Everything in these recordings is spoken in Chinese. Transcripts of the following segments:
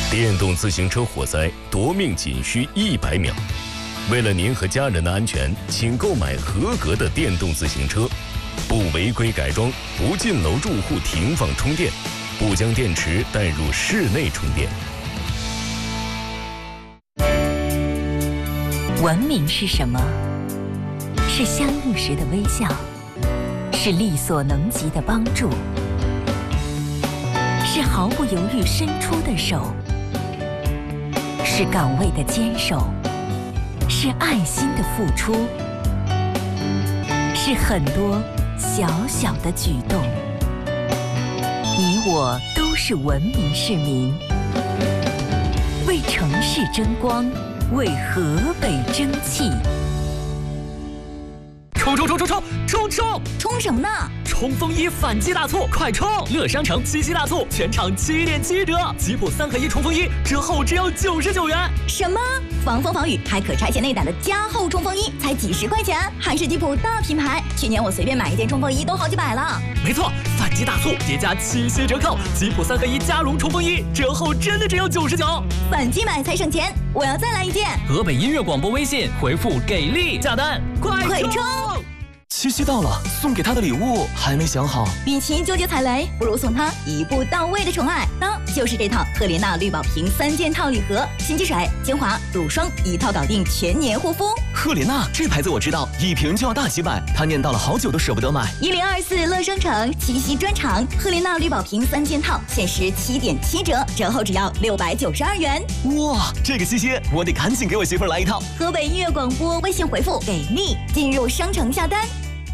电动自行车火灾夺命仅需100秒。为了您和家人的安全，请购买合格的电动自行车，不违规改装，不进楼住户停放充电，不将电池带入室内充电。 文明是什么？是相遇时的微笑，是力所能及的帮助，是毫不犹豫伸出的手，是岗位的坚守，是爱心的付出，是很多小小的举动。你我都是文明市民，为城市争光，为河北争气。 冲什么呢？ 冲锋衣反击大促，快冲！乐商城七夕大促，全场7.7折，吉普3合1冲锋衣折后只要99元。 什么？防风防雨还可拆卸内胆的加厚冲锋衣才几十块钱，还是吉普大品牌。去年我随便买一件冲锋衣都好几百了。 没错，反击大促叠加7夕折扣，吉普3合1加绒冲锋衣折后真的只要99。 反击买才省钱，我要再来一件。 河北音乐广播微信回复给力下单，快冲！ 七夕到了，送给他的礼物还没想好。 与其纠结踩雷，不如送他一步到位的宠爱。那就是这套赫莲娜绿宝瓶3件套礼盒，新积水、精华、乳霜一套搞定，全年护肤。 赫莲娜这牌子我知道，一瓶就要大几百，他念叨了好久都舍不得买。 1024乐商城七夕专场，赫莲娜绿宝瓶3件套限时7.7折，折后只要692元。 哇，这个七夕我得赶紧给我媳妇来一套。 河北音乐广播微信回复给力，进入商城下单。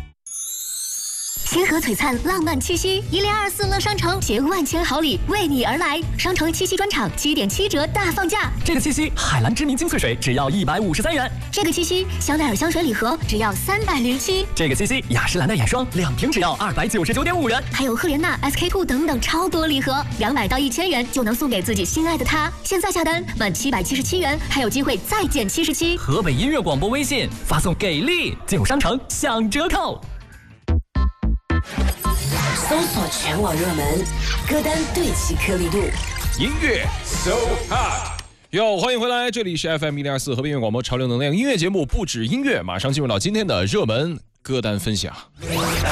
星河璀璨浪漫七夕，1024乐商城携万千好礼为你而来，商城七夕专场7.7折大放价。 这个七夕海蓝之谜精粹水只要153元， 这个七夕香奈儿香水礼盒只要307， 这个七夕雅诗兰黛眼霜2瓶只要299.5元， 还有赫莲娜 SK2 等等超多礼盒，200到1000元就能送给自己心爱的他。现在下单满777元，还有机会再减77。 河北音乐广播微信发送给力，进入商城享折扣。 搜索全网热门歌单，对齐颗粒度， 音乐 so hot。哟，欢迎回来，这里是 FM1024 河北音乐广播潮流能量音乐节目，不止音乐，马上进入到今天的热门歌单分享。